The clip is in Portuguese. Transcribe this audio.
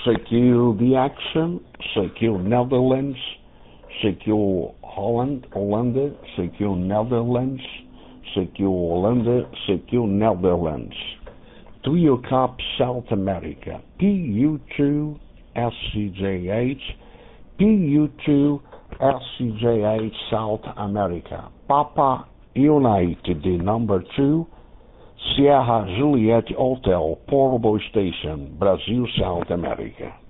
CQ The Action, CQ Netherlands, CQ Holland, Hollande, CQ Netherlands, CQ Hollande, CQ Netherlands. Trio Cop South America, PU2 SCJH, PU2 SCJH South America, Papa United number 2, Sierra Juliet Hotel, Portable Station, Brazil, South America.